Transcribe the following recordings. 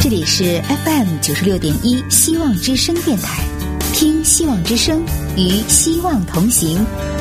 这里是 FM96.1 希望之声电台，听希望之声，与希望同行。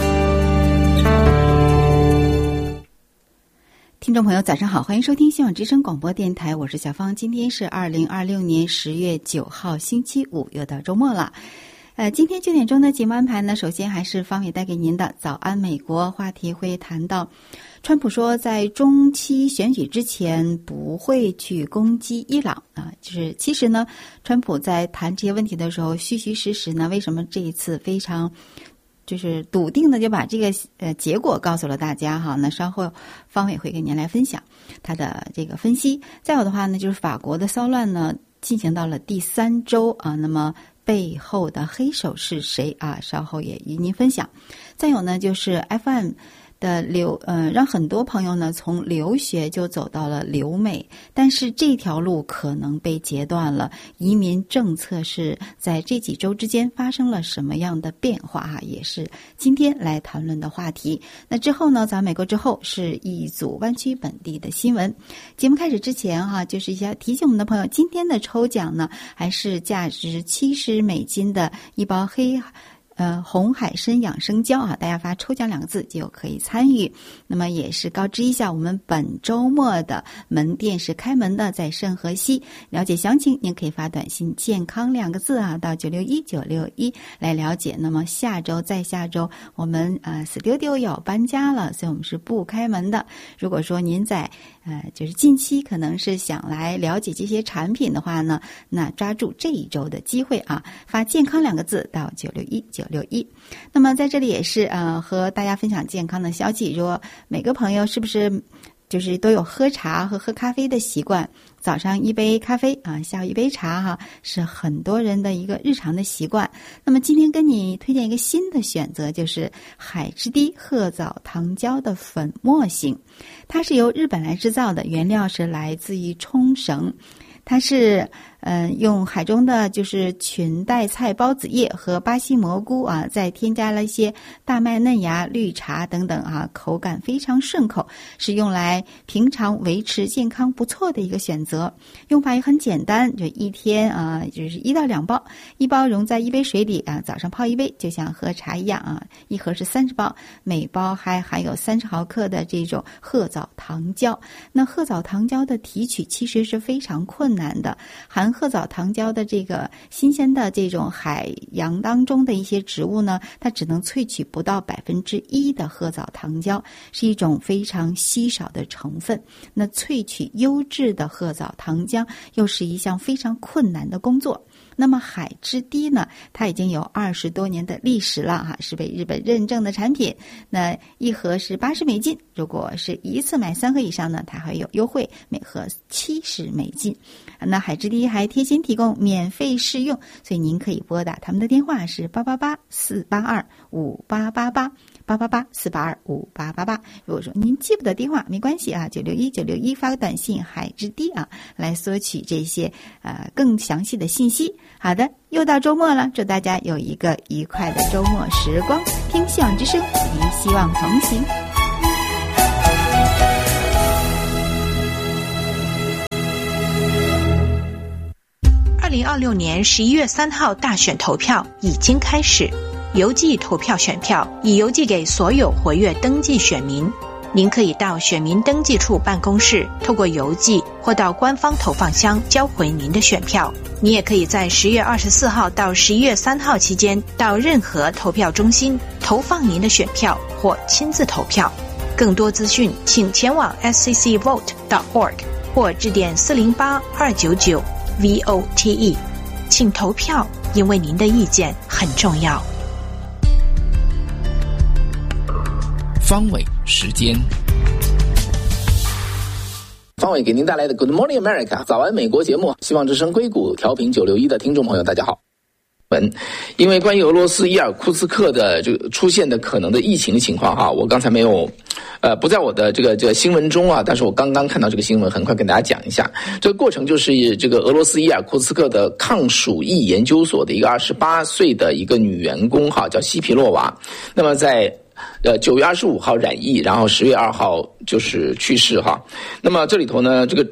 听众朋友早上好，欢迎收听希望之声广播电台，我是小芳。今天是2026年10月9号星期五，又到周末了。今天9点钟的节目安排呢，首先还是方伟带给您的早安美国话题，会谈到川普说在中期选举之前不会去攻击伊朗啊，就是其实呢，川普在谈这些问题的时候虚虚实实呢，为什么这一次非常就是笃定的就把这个结果告诉了大家哈？那稍后方伟会跟您来分享他的这个分析。再有的话呢，就是法国的骚乱呢进行到了第3周啊，那么背后的黑手是谁啊？稍后也与您分享。再有呢，就是 FM 的让很多朋友呢从留学就走到了留美，但是这条路可能被截断了。移民政策是在这几周之间发生了什么样的变化啊？也是今天来谈论的话题。那之后呢，咱美国之后是一组湾区本地的新闻。节目开始之前哈，就是一些提醒我们的朋友，今天的抽奖呢还是价值$70的一包红海参养生胶啊，大家发抽奖2个字就可以参与。那么也是告知一下，我们本周末的门店是开门的，在圣荷西。了解详情您可以发短信健康2个字啊到961来了解。那么下周再下周我们studio 要搬家了，所以我们是不开门的。如果说您在就是近期可能是想来了解这些产品的话呢，那抓住这一周的机会啊，发健康2个字到961。那么在这里也是和大家分享健康的消息。如果每个朋友是不是就是都有喝茶和喝咖啡的习惯，早上一杯咖啡啊，下午一杯茶哈，是很多人的一个日常的习惯。那么今天跟你推荐一个新的选择，就是海之滴褐藻糖胶的粉末型，它是由日本来制造的，原料是来自于冲绳。它是用海中的就是裙带菜孢子叶和巴西蘑菇啊，再添加了一些大麦嫩芽、绿茶等等啊，口感非常顺口，是用来平常维持健康不错的一个选择。用法也很简单，就一天就是1到2包，一包溶在1杯水里啊，早上泡1杯，就像喝茶一样啊。一盒是30包，每包还含有30毫克的这种褐藻糖胶。那褐藻糖胶的提取其实是非常困难的，含褐藻糖胶的这个新鲜的这种海洋当中的一些植物呢，它只能萃取不到1%的褐藻糖胶，是一种非常稀少的成分。那萃取优质的褐藻糖浆又是一项非常困难的工作。那么海之滴呢，它已经有20多年的历史了哈，是被日本认证的产品。那一盒是$80，如果是一次买3盒以上呢，它还有优惠，每盒$70。那海之滴还贴心提供免费试用，所以您可以拨打他们的电话是888-482-5888，888-482-5888。如果说您记不得电话没关系啊，961发个短信海之滴啊，来索取这些更详细的信息。好的，又到周末了，祝大家有一个愉快的周末时光，听希望之声，与希望同行。 2026年11月3号大选投票已经开始，邮寄投票选票已邮寄给所有活跃登记选民。您可以到选民登记处办公室透过邮寄或到官方投放箱交回您的选票。你也可以在10月24号到11月3号期间到任何投票中心投放您的选票或亲自投票。更多资讯请前往 sccvote.org 或致电408-299-VOTE， 请投票，因为您的意见很重要。 方伟时间，方伟给您带来的 Good Morning America 早安美国节目，希望之声硅谷调频961的听众朋友大家好。因为关于俄罗斯伊尔库茨克的这个出现的可能的疫情情况哈，我刚才没有不在我的这个新闻中啊，但是我刚刚看到这个新闻，很快跟大家讲一下。这个过程就是这个俄罗斯伊尔库茨克的抗鼠疫研究所的一个28岁的一个女员工哈，叫西皮洛娃。那么在9月25号染疫，然后10月2号就是去世哈。那么这里头呢，这个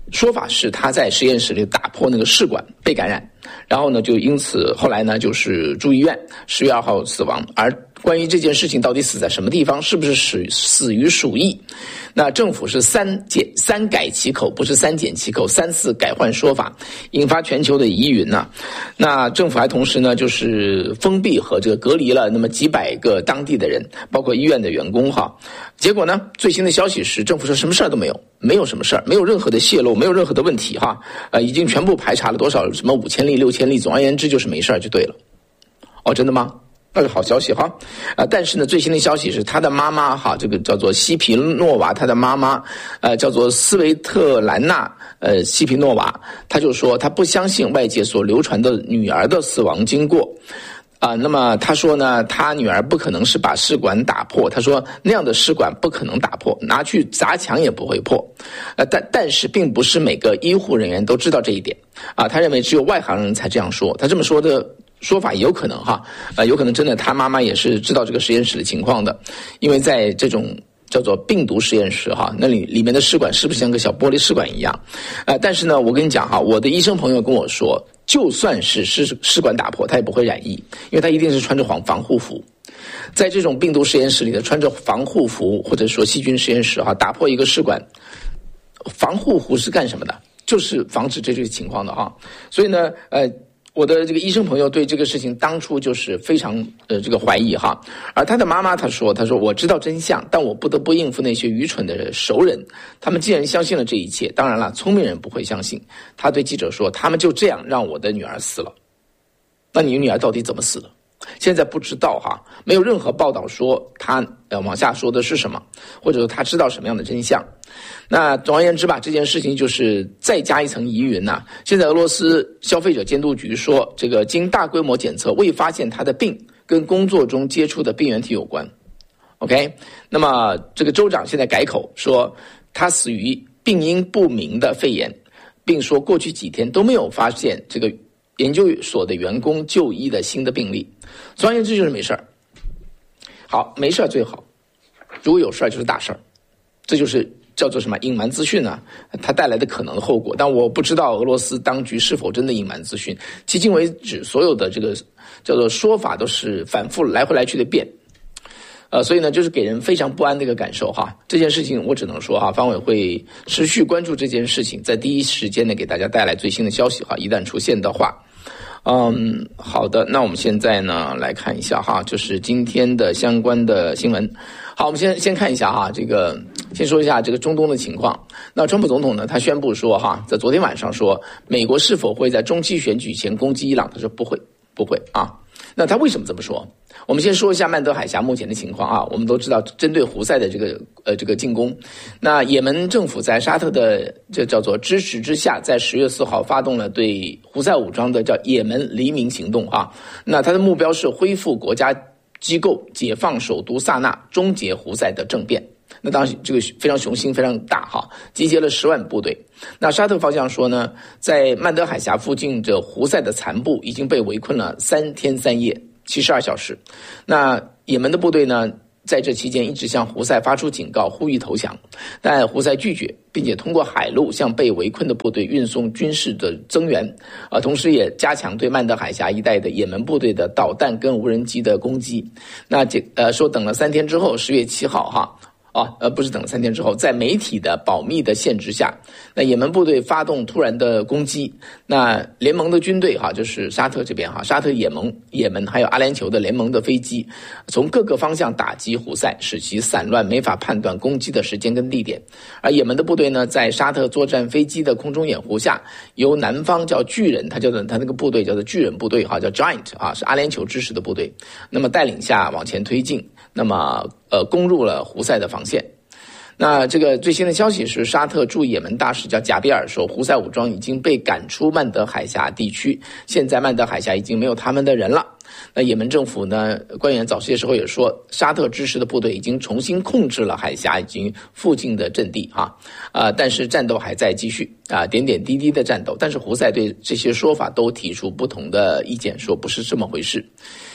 说法是他在实验室里打破那个试管被感染，然后呢就因此后来呢就是住医院，10月2号死亡。而关于这件事情到底死在什么地方，是不是死于鼠疫，那政府是三改其口，不是3缄其口，3次改换说法，引发全球的疑云呐。那政府还同时呢就是封闭和这个隔离了那么几百个当地的人，包括医院的员工哈。结果呢最新的消息是政府说什么事儿都没有，没有什么事儿，没有任何的泄露，没有任何的问题哈。已经全部排查了多少什么5000例6000例，总而言之就是没事儿就对了。哦，真的吗？那是好消息哈。但是呢最新的消息是他的妈妈哈，这个叫做西皮诺娃，他的妈妈叫做斯维特兰娜西皮诺娃，他就说他不相信外界所流传的女儿的死亡经过。那么他说呢，他女儿不可能是把试管打破，他说那样的试管不可能打破，拿去砸墙也不会破。但是并不是每个医护人员都知道这一点他认为只有外行人才这样说。他这么说的说法也有可能哈，有可能真的他妈妈也是知道这个实验室的情况的，因为在这种叫做病毒实验室哈，那里面的试管是不是像个小玻璃试管一样？但是呢，我跟你讲哈，我的医生朋友跟我说，就算是试管打破，他也不会染疫，因为他一定是穿着防护服。在这种病毒实验室里的穿着防护服，或者说细菌实验室哈，打破一个试管，防护服是干什么的？就是防止这种情况的哈。所以呢，我的这个医生朋友对这个事情当初就是非常这个怀疑哈，而他的妈妈他说我知道真相，但我不得不应付那些愚蠢的熟人，他们既然相信了这一切，当然了，聪明人不会相信。他对记者说，他们就这样让我的女儿死了。那你女儿到底怎么死的？现在不知道哈，没有任何报道说他往下说的是什么，或者说他知道什么样的真相。那总而言之吧，这件事情就是再加一层疑云呐。现在俄罗斯消费者监督局说，这个经大规模检测未发现他的病跟工作中接触的病原体有关。OK， 那么这个州长现在改口说他死于病因不明的肺炎，并说过去几天都没有发现这个研究所的员工就医的新的病例。总而言之就是没事儿。好，没事儿最好，如果有事儿就是大事儿，这就是叫做什么隐瞒资讯啊，它带来的可能的后果。但我不知道俄罗斯当局是否真的隐瞒资讯，迄今为止所有的这个叫做说法都是反复来回来去的变。所以呢就是给人非常不安的一个感受哈。这件事情我只能说哈，方委会持续关注这件事情，在第一时间呢给大家带来最新的消息哈，一旦出现的话。好的，那我们现在呢来看一下哈，就是今天的相关的新闻。好，我们先看一下哈，先说一下这个中东的情况。那川普总统呢，他宣布说哈，在昨天晚上说，美国是否会在中期选举前攻击伊朗？他说不会啊。那他为什么这么说？我们先说一下曼德海峡目前的情况啊。我们都知道，针对胡塞的这个进攻，那也门政府在沙特的这叫做支持之下，在10月4号发动了对胡塞武装的叫也门黎明行动啊。那它的目标是恢复国家机构，解放首都萨那，终结胡塞的政变。那当然这个非常雄心非常大哈，集结了10万部队。那沙特方向说呢，在曼德海峡附近这胡塞的残部已经被围困了3天3夜72小时。那也门的部队呢，在这期间一直向胡塞发出警告，呼吁投降，但胡塞拒绝，并且通过海路向被围困的部队运送军事的增援，同时也加强对曼德海峡一带的也门部队的导弹跟无人机的攻击。那说等了3天之后，10月7号哈。不是等了3天之后，在媒体的保密的限制下，那也门部队发动突然的攻击。那联盟的军队哈，就是沙特这边哈，沙特也门还有阿联酋的联盟的飞机，从各个方向打击胡塞，使其散乱，没法判断攻击的时间跟地点。而也门的部队呢，在沙特作战飞机的空中掩护下，由南方叫巨人，他那个部队叫做巨人部队哈，叫 Giant 啊，是阿联酋支持的部队。那么带领下往前推进，那么攻入了胡塞的防线。那这个最新的消息是，沙特驻也门大使叫贾比尔说，胡塞武装已经被赶出曼德海峡地区，现在曼德海峡已经没有他们的人了。那也门政府呢，官员早些时候也说，沙特支持的部队已经重新控制了海峡以及附近的阵地但是战斗还在继续点点滴滴的战斗。但是胡塞对这些说法都提出不同的意见，说不是这么回事。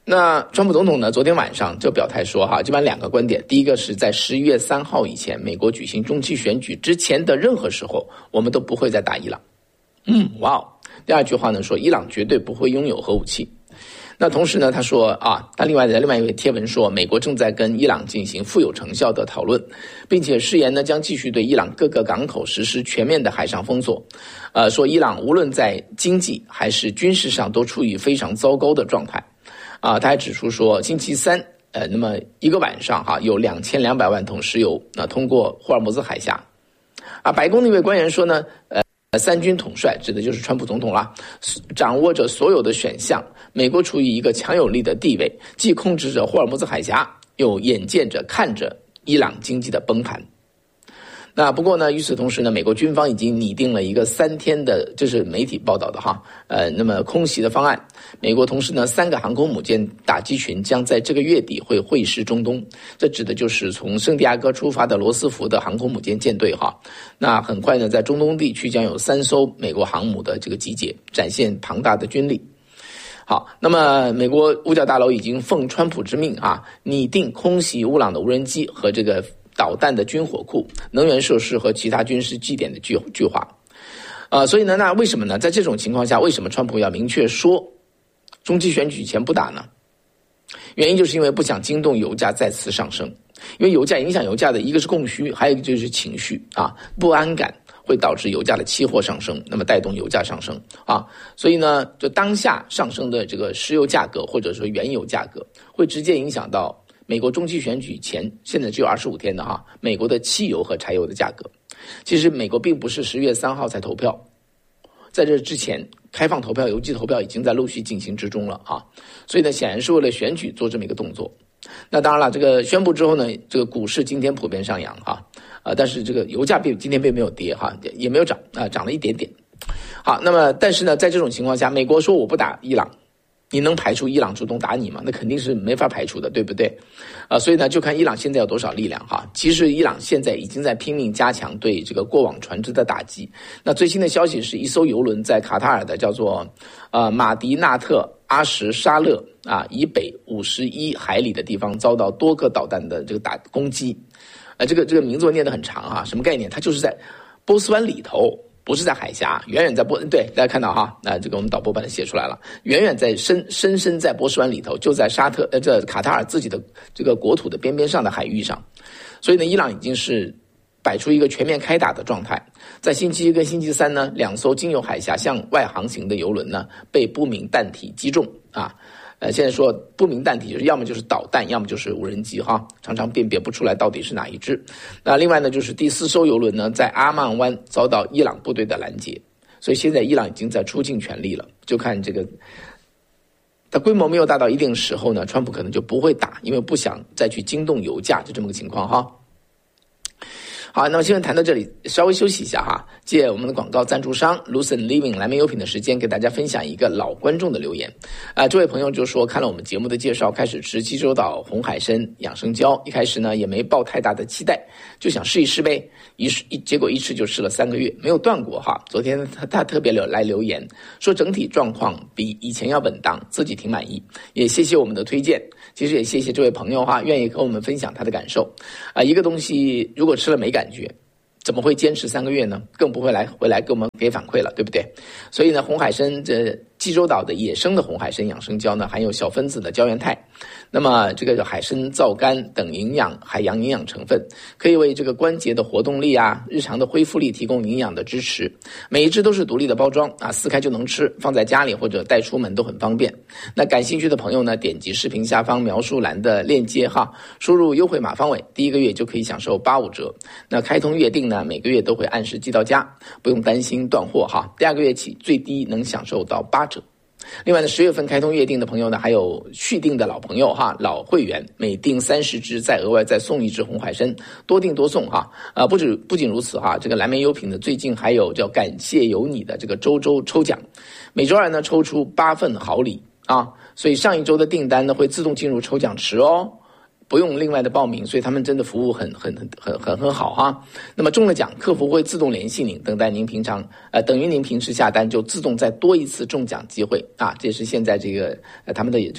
那川普总统呢，昨天晚上就表态说基本上2个观点。第一个是在11月3号以前，美国举行中期选举之前的任何时候，我们都不会再打伊朗。哇哦！第二句话呢，说伊朗绝对不会拥有核武器。那同时呢，他说他另外一位贴文说，美国正在跟伊朗进行富有成效的讨论，并且誓言呢将继续对伊朗各个港口实施全面的海上封锁。说伊朗无论在经济还是军事上都处于非常糟糕的状态。他还指出说，星期三那么一个晚上有2200万桶石油通过霍尔木兹海峡。白宫那位官员说呢，三军统帅指的就是川普总统了，掌握着所有的选项，美国处于一个强有力的地位，既控制着霍尔木兹海峡，又眼见着看着伊朗经济的崩盘。那不过呢，与此同时呢，美国军方已经拟定了一个3天的，这是媒体报道的那么空袭的方案。美国同时呢，3个航空母舰打击群将在这个月底会师中东，这指的就是从圣地亚哥出发的罗斯福的航空母舰舰队那很快呢，在中东地区将有3艘美国航母的这个集结，展现庞大的军力。好，那么美国五角大楼已经奉川普之命拟定空袭乌朗的无人机和这个导弹的军火库、能源设施和其他军事据点的计划。所以呢，那为什么呢？在这种情况下，为什么川普要明确说中期选举前不打呢？原因就是因为不想惊动油价再次上升，因为油价影响油价的一个是供需，还有一个就是情绪不安感会导致油价的期货上升，那么带动油价上升所以呢，就当下上升的这个石油价格或者说原油价格，会直接影响到美国中期选举前现在只有25天的美国的汽油和柴油的价格。其实美国并不是10月3号才投票，在这之前开放投票、邮寄投票已经在陆续进行之中了所以呢，显然是为了选举做这么一个动作。那当然了，这个宣布之后呢，这个股市今天普遍上扬但是这个油价今天并没有跌也没有涨涨了一点点。好，那么但是呢，在这种情况下，美国说我不打伊朗，你能排除伊朗主动打你吗？那肯定是没法排除的，对不对？所以呢，就看伊朗现在有多少力量其实伊朗现在已经在拼命加强对这个过往船只的打击。那最新的消息是，一艘油轮在卡塔尔的叫做马迪纳特阿什沙勒以北51海里的地方遭到多个导弹的这个攻击。这个名字念得很长什么概念？它就是在波斯湾里头，不是在海峡，远远在对，大家看到这个我们导播把它写出来了，远远在深在波斯湾里头，就在这卡塔尔自己的这个国土的边上的海域上。所以呢，伊朗已经是摆出一个全面开打的状态。在星期一跟星期三呢，2艘经由海峡向外航行的油轮呢被不明弹体击中现在说不明弹体就是要么就是导弹，要么就是无人机常常辨别不出来到底是哪一支。那另外呢，就是第4艘油轮呢在阿曼湾遭到伊朗部队的拦截，所以现在伊朗已经在出尽全力了。就看这个它规模没有大到一定时候呢，川普可能就不会打，因为不想再去惊动油价，就这么个情况好，那么新闻谈到这里，稍微休息一下借我们的广告赞助商 Lucent Living 蓝莓优品的时间，给大家分享一个老观众的留言。这位朋友就说，看了我们节目的介绍，开始吃济州岛红海参养生胶，一开始呢也没抱太大的期待，就想试一试呗。结果一吃就吃了3个月，没有断过昨天他特别来留言说，整体状况比以前要稳当，自己挺满意，也谢谢我们的推荐。其实也谢谢这位朋友愿意跟我们分享他的感受一个东西如果吃了没感觉，怎么会坚持3个月呢？更不会回来给我们给反馈了，对不对？所以呢，红海参这济州岛的野生的红海参养生胶呢，含有小分子的胶原肽，那么这个海参皂苷等海洋营养成分，可以为这个关节的活动力日常的恢复力提供营养的支持。每一支都是独立的包装撕开就能吃，放在家里或者带出门都很方便。那感兴趣的朋友呢，点击视频下方描述栏的链接输入优惠码方伟，第1个月就可以享受85折。那开通月订呢，每个月都会按时寄到家，不用担心断货第2个月起最低能享受到8折。另外呢，10月份开通月订的朋友呢，还有续订的老朋友老会员，每订30支再额外再送1支红海参，多订多送不仅如此这个蓝莓优品的最近还有叫感谢有你的这个周抽奖，每周2呢抽出8份好礼所以上一周的订单呢会自动进入抽奖池不用另外的报名，所以他们真的服务很好那么中了奖，客服会自动联系您，等于您平时下单就自动再多一次中奖机会这也是现在这个他们的这个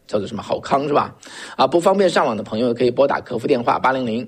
叫做什么好康是吧？不方便上网的朋友可以拨打客服电话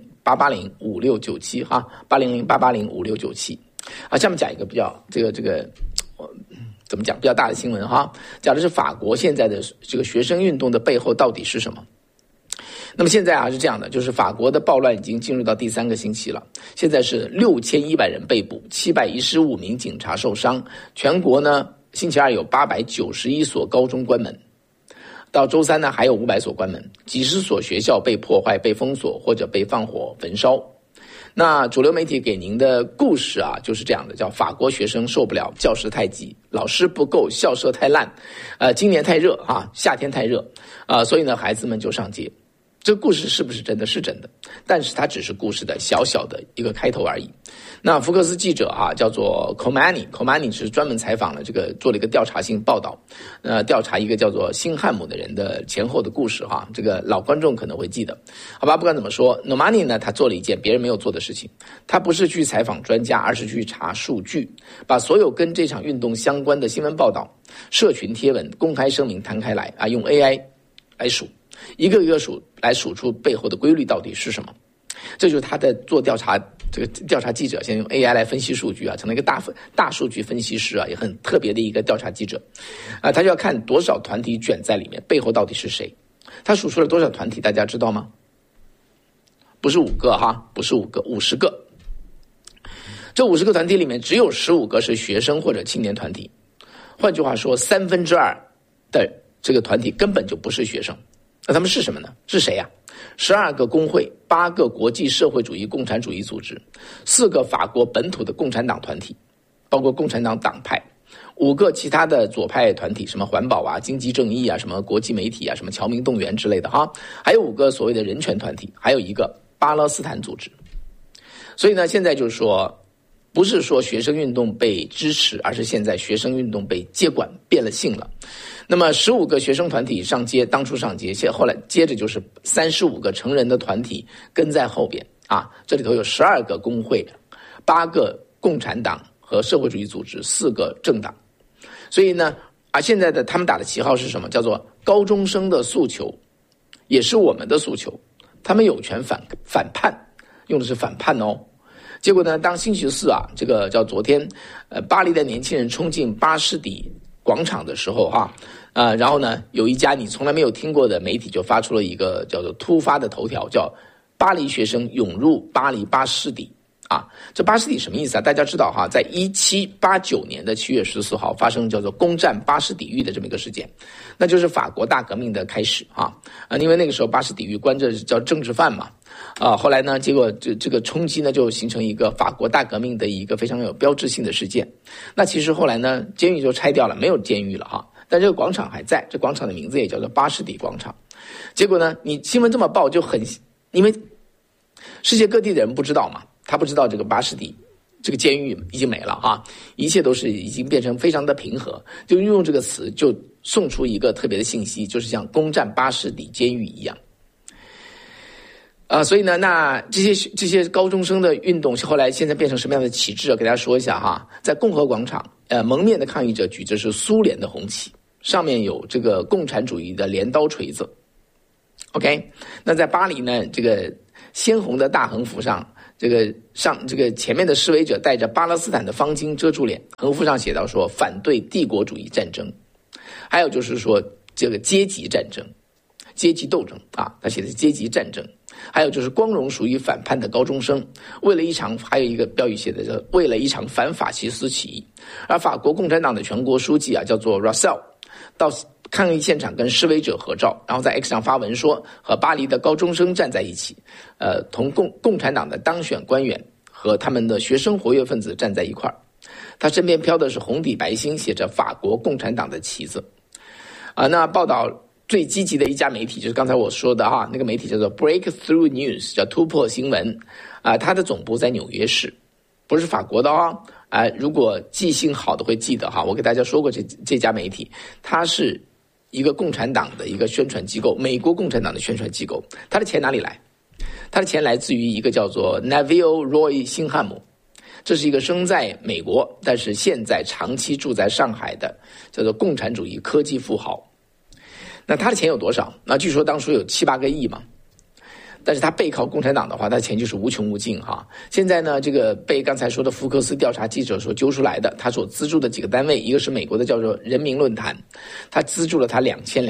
800-880-5697哈，800-880-5697。下面讲一个比较怎么讲比较大的新闻哈，讲的是法国现在的这个学生运动的背后到底是什么。那么现在是这样的，就是法国的暴乱已经进入到第3个星期了，现在是6100人被捕，715名警察受伤，全国呢星期二有891所高中关门，到周三呢还有500所关门，几十所学校被破坏、被封锁或者被放火焚烧。那主流媒体给您的故事就是这样的，叫法国学生受不了教室太挤，老师不够，校舍太烂，今年太热夏天太热所以呢孩子们就上街。这个故事是不是真的？是真的，但是它只是故事的小小的一个开头而已。那福克斯记者叫做 Komani 是专门采访了做了一个调查性报道，调查一个叫做辛汉姆的人的前后的故事这个老观众可能会记得，好吧？不管怎么说 ，Nomani 呢，他做了一件别人没有做的事情，他不是去采访专家，而是去查数据，把所有跟这场运动相关的新闻报道、社群贴文、公开声明摊开来用 AI 来数。一个一个数来数出背后的规律到底是什么，这就是他在做调查，这个调查记者现在用 AI 来分析数据成了一个大数据分析师也很特别的一个调查记者他就要看多少团体卷在里面，背后到底是谁。他数出了多少团体，大家知道吗？不是5个不是5个，50个。这50个团体里面只有15个是学生或者青年团体，换句话说2/3的这个团体根本就不是学生。那他们是什么呢？是谁呀？12个工会，8个国际社会主义共产主义组织，4个法国本土的共产党团体，包括共产党党派，5个其他的左派团体，什么环保经济正义什么国际媒体什么侨民动员之类的还有5个所谓的人权团体，还有1个巴勒斯坦组织。所以呢，现在就是说，不是说学生运动被支持，而是现在学生运动被接管，变了性了。那么15个学生团体上街，当初上街，后来接着就是35个成人的团体跟在后边这里头有12个工会，8个共产党和社会主义组织，4个政党。所以呢现在的他们打的旗号是什么？叫做高中生的诉求也是我们的诉求，他们有权反叛，用的是反叛结果呢，当星期四这个叫昨天巴黎的年轻人冲进巴士底广场的时候然后呢，有一家你从来没有听过的媒体就发出了一个叫做突发的头条，叫巴黎学生涌入巴黎巴士底这巴士底什么意思大家知道在1789年的7月14号发生叫做攻占巴士底狱的这么一个事件，那就是法国大革命的开始因为那个时候巴士底狱关着叫政治犯嘛后来呢，结果这个冲击呢就形成一个法国大革命的一个非常有标志性的事件。那其实后来呢，监狱就拆掉了，没有监狱了但这个广场还在，这广场的名字也叫做巴士底广场。结果呢，你新闻这么报就很，因为世界各地的人不知道嘛，他不知道这个巴士底这个监狱已经没了一切都是已经变成非常的平和，就用这个词就送出一个特别的信息，就是像攻占巴士底监狱一样所以呢，那这些高中生的运动后来现在变成什么样的旗帜给大家说一下在共和广场蒙面的抗议者举着是苏联的红旗，上面有这个共产主义的镰刀锤子 OK。 那在巴黎呢，这个鲜红的大横幅上，这个前面的示威者戴着巴勒斯坦的方巾遮住脸，横幅上写到说反对帝国主义战争，还有就是说这个阶级战争、阶级斗争他写的是阶级战争，还有就是光荣属于反叛的高中生，还有一个标语写的是为了一场反法西斯起义。而法国共产党的全国书记叫做 Roussel 到抗议现场跟示威者合照，然后在 X 上发文说和巴黎的高中生站在一起，同共产党的当选官员和他们的学生活跃分子站在一块儿。他身边飘的是红底白星，写着法国共产党的旗子那报道最积极的一家媒体就是刚才我说的那个媒体叫做 Breakthrough News， 叫突破新闻它的总部在纽约市，不是法国的如果记性好的会记得我给大家说过这家媒体，它是一个共产党的一个宣传机构，美国共产党的宣传机构。它的钱哪里来？它的钱来自于一个叫做 Neville Roy 辛汉姆，这是一个生在美国但是现在长期住在上海的叫做共产主义科技富豪。 那他的钱有多少？那据说当初有7、8个亿嘛。但是他背靠共产党的话，他的钱就是无穷无尽哈。现在呢，这个被刚才说的福克斯调查记者所揪出来的，他所资助的几个单位，一个是美国的叫做人民论坛，他资助了他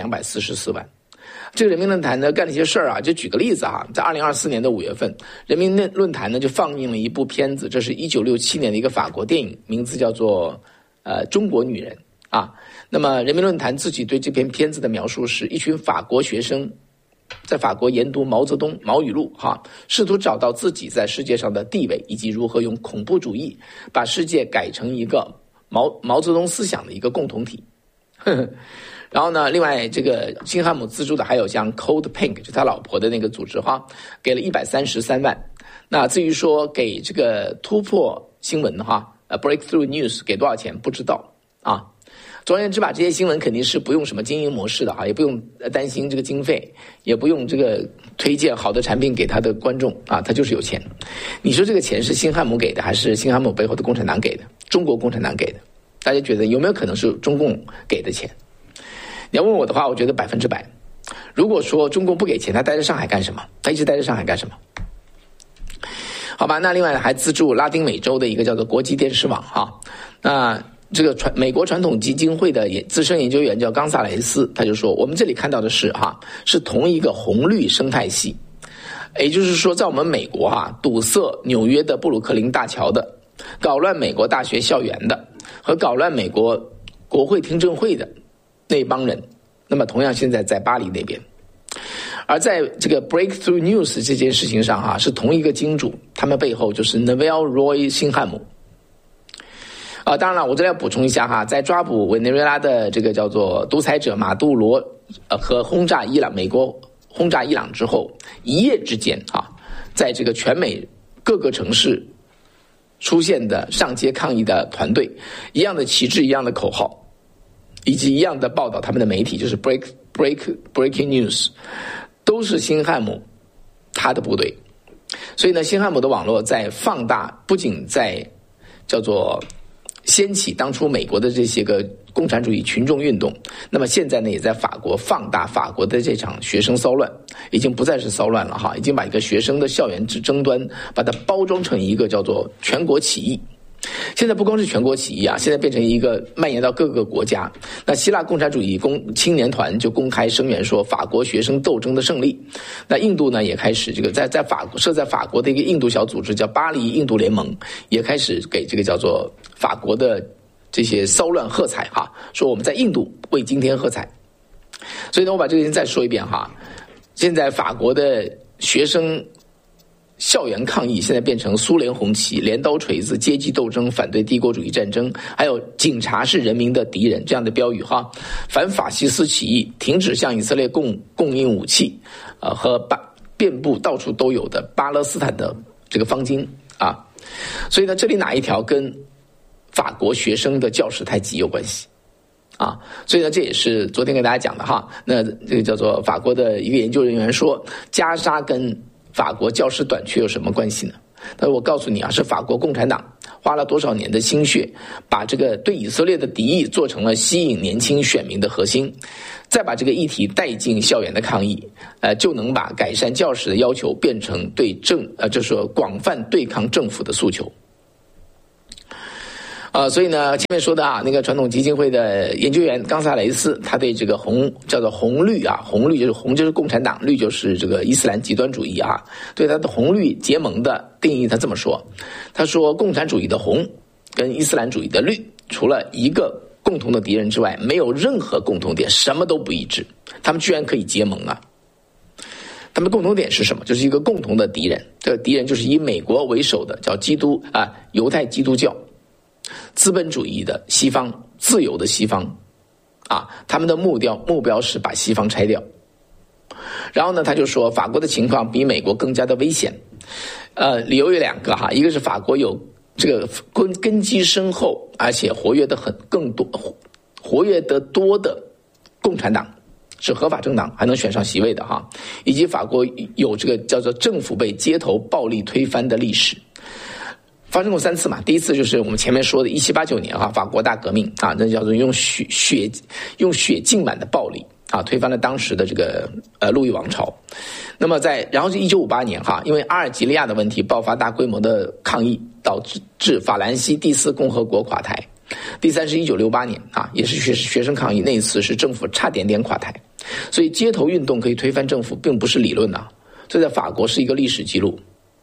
2244万。这个人民论坛呢干了一些事儿啊，就举个例子哈，在2024年的5月份，人民论坛呢就放映了一部片子，这是1967年的一个法国电影，名字叫做中国女人啊。那么人民论坛自己对这篇片子的描述是一群法国学生在法国研读毛泽东毛语录哈，试图找到自己在世界上的地位，以及如何用恐怖主义把世界改成一个毛泽东思想的一个共同体。然后呢，另外这个辛汉姆资助的还有像 Code Pink， 就他老婆的那个组织哈，给了133万。那至于说给这个突破新闻哈，Breakthrough News 给多少钱不知道啊。总而言之吧，这些新闻肯定是不用什么经营模式的哈，也不用担心这个经费，也不用这个推荐好的产品给他的观众啊，他就是有钱。你说这个钱是辛汉姆给的，还是辛汉姆背后的共产党给的？中国共产党给的？大家觉得有没有可能是中共给的钱？你要问我的话，我觉得100%。如果说中共不给钱，他待在上海干什么？他一直待在上海干什么？好吧，那另外还资助拉丁美洲的一个叫做国际电视网哈。那这个美国传统基金会的资深研究员叫冈萨雷斯，他就说我们这里看到的是同一个红绿生态系，也就是说在我们美国堵塞纽约的布鲁克林大桥的，搞乱美国大学校园的，和搞乱美国国会听证会的那帮人，那么同样现在在巴黎那边。而在这个 Breakthrough News 这件事情上是同一个金主，他们背后就是 Neville Roy 辛汉姆。当然了，我这里要补充一下在抓捕委内瑞拉的这个叫做独裁者马杜罗和美国轰炸伊朗之后，一夜之间在这个全美各个城市出现的上街抗议的团队，一样的旗帜，一样的口号，以及一样的报道，他们的媒体就是 Breaking News， 都是辛汉姆他的部队。所以呢，辛汉姆的网络在放大，不仅在叫做掀起当初美国的这些个共产主义群众运动，那么现在呢也在法国放大法国的这场学生骚乱，已经不再是骚乱了已经把一个学生的校园争端把它包装成一个叫做全国起义。现在不光是全国起义现在变成一个蔓延到各个国家。那希腊共产主义青年团就公开声援说法国学生斗争的胜利。那印度呢也开始这个在法国设在法国的一个印度小组织叫巴黎印度联盟，也开始给这个叫做法国的这些骚乱喝彩说我们在印度为今天喝彩。所以呢，我把这个人再说一遍现在法国的学生校园抗议现在变成苏联红旗、镰刀锤子、阶级斗争、反对帝国主义战争，还有警察是人民的敌人这样的标语反法西斯起义，停止向以色列供应武器和遍布到处都有的巴勒斯坦的这个方巾所以呢，这里哪一条跟法国学生的教师太极有关系所以呢，这也是昨天跟大家讲的那这个叫做法国的一个研究人员说，加沙跟法国教师短缺有什么关系呢？但是我告诉你是法国共产党花了多少年的心血，把这个对以色列的敌意做成了吸引年轻选民的核心，再把这个议题带进校园的抗议，就能把改善教师的要求变成对就是说广泛对抗政府的诉求。所以呢，前面说的那个传统基金会的研究员冈萨雷斯，他对这个叫做红绿红绿就是红就是共产党，绿就是这个伊斯兰极端主义对他的红绿结盟的定义，他这么说，他说共产主义的红跟伊斯兰主义的绿，除了一个共同的敌人之外，没有任何共同点，什么都不一致，他们居然可以结盟他们共同点是什么？就是一个共同的敌人，这个敌人就是以美国为首的叫犹太基督教。资本主义的西方，自由的西方他们的目标是把西方拆掉。然后呢，他就说法国的情况比美国更加的危险。理由有2个一个是法国有这个根基深厚，而且活跃得多的共产党，是合法政党，还能选上席位的以及法国有这个叫做政府被街头暴力推翻的历史。发生过3次嘛，第一次就是我们前面说的1789年法国大革命那叫做用血浸满的暴力啊，推翻了当时的这个路易王朝。那么然后是1958年哈，因为阿尔及利亚的问题爆发大规模的抗议，导致法兰西第4共和国垮台。第3是1968年啊，也是学生抗议，那一次是政府差点垮台。所以街头运动可以推翻政府，并不是理论呐，这在法国是一个历史记录。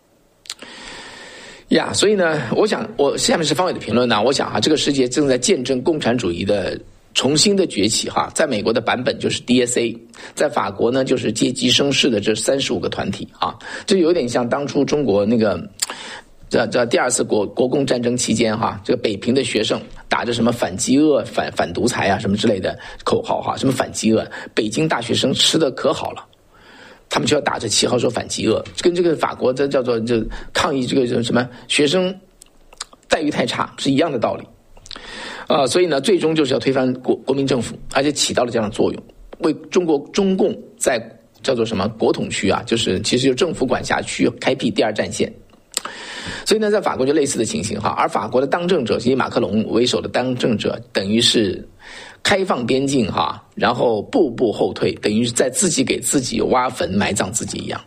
呀，所以呢，我下面是方伟的评论呢。我想这个世界正在见证共产主义的重新的崛起哈。在美国的版本就是 DSA， 在法国呢就是阶级声势的这35个团体啊，这有点像当初中国那个这第2次国共战争期间哈，这个北平的学生打着什么反饥饿、反独裁啊什么之类的口号哈，什么反饥饿，北京大学生吃的可好了。他们就要打着旗号说反饥饿，跟这个法国这叫做这抗议这个什么学生待遇太差是一样的道理，所以呢，最终就是要推翻国民政府，而且起到了这样的作用，为中共在叫做什么国统区啊，就是其实就政府管辖区开辟第2战线。所以呢，在法国就类似的情形哈，而法国的当政者以马克龙为首的当政者，等于是开放边境哈，然后步步后退，等于是在自己给自己挖坟埋葬自己一样。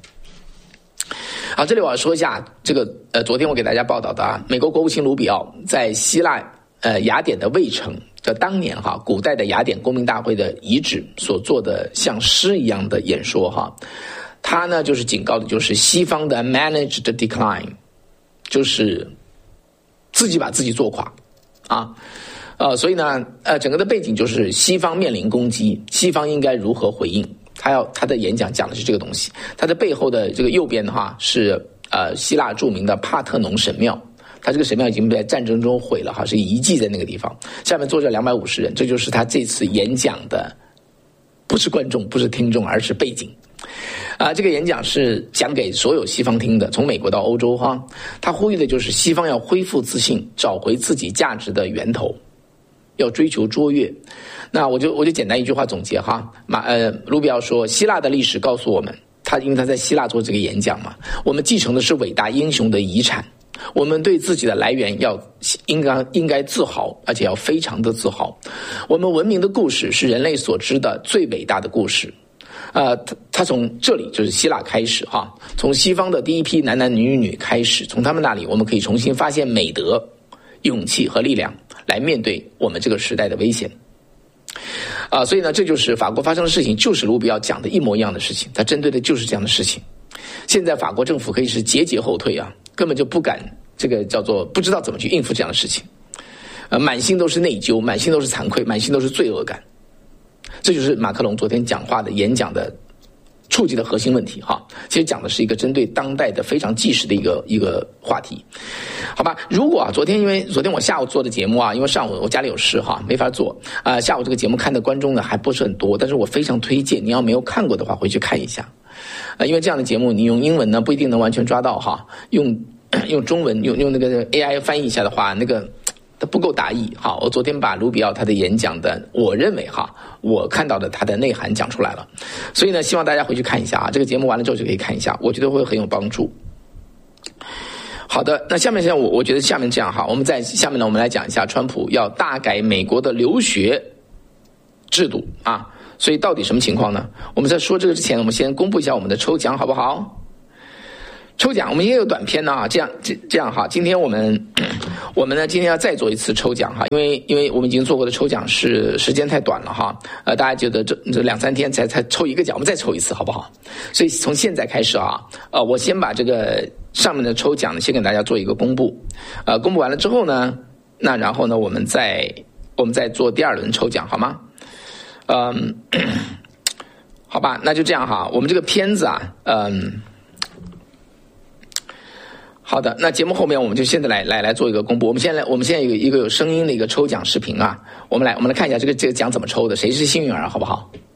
好，这里我要说一下这个昨天我给大家报道的美国国务卿卢比奥在希腊雅典的卫城的当年哈，古代的雅典公民大会的遗址所做的像诗一样的演说哈，他呢就是警告的就是西方的 managed decline， 就是自己把自己做垮啊。所以呢，整个的背景就是西方面临攻击，西方应该如何回应？他的演讲讲的是这个东西。他的背后的这个右边的话是希腊著名的帕特农神庙，他这个神庙已经在战争中毁了哈，是遗迹在那个地方。下面坐着250人，这就是他这次演讲的，不是观众，不是听众，而是背景。这个演讲是讲给所有西方听的，从美国到欧洲哈。他呼吁的就是西方要恢复自信，找回自己价值的源头。要追求卓越，那我就简单一句话总结哈。卢比奥说，希腊的历史告诉我们，因为他在希腊做这个演讲嘛，我们继承的是伟大英雄的遗产，我们对自己的来源应该自豪，而且要非常的自豪。我们文明的故事是人类所知的最伟大的故事。他从这里就是希腊开始哈，从西方的第一批男男女女开始，从他们那里我们可以重新发现美德、勇气和力量，来面对我们这个时代的危险。所以呢，这就是法国发生的事情，就是卢比奥讲的一模一样的事情，他针对的就是这样的事情。现在法国政府可以是节节后退啊，根本就不敢这个叫做不知道怎么去应付这样的事情，满心都是内疚，满心都是惭愧，满心都是罪恶感。这就是马克龙昨天讲话的演讲的触及的核心问题哈，其实讲的是一个针对当代的非常纪实的一个话题，好吧？如果因为昨天我下午做的节目啊，因为上午我家里有事哈，没法做下午这个节目看的观众呢还不是很多，但是我非常推荐，你要没有看过的话回去看一下，因为这样的节目你用英文呢不一定能完全抓到哈，用中文用那个 AI 翻译一下的话，那个不够达意哈。我昨天把卢比奥他的演讲的，我认为哈，我看到的他的内涵讲出来了，所以呢，希望大家回去看一下啊。这个节目完了之后就可以看一下，我觉得会很有帮助。好的，那下面我觉得下面这样哈，我们在下面呢，我们来讲一下川普要大改美国的留学制度啊。所以到底什么情况呢？我们在说这个之前，我们先公布一下我们的抽奖好不好？抽奖我们也有短片呢啊，这样哈，今天我们呢今天要再做一次抽奖哈，因为我们已经做过的抽奖是时间太短了哈，大家觉得这2-3天才抽一个奖，我们再抽一次好不好？所以从现在开始啊，我先把这个上面的抽奖呢先给大家做一个公布，公布完了之后呢，那然后呢我们再做第2轮抽奖好吗？好吧，那就这样哈，我们这个片子啊，好的，那节目后面我们就现在来做一个公布。我们现在有一个有声音的一个抽奖视频啊，我们来看一下这个奖怎么抽的，谁是幸运儿好不好？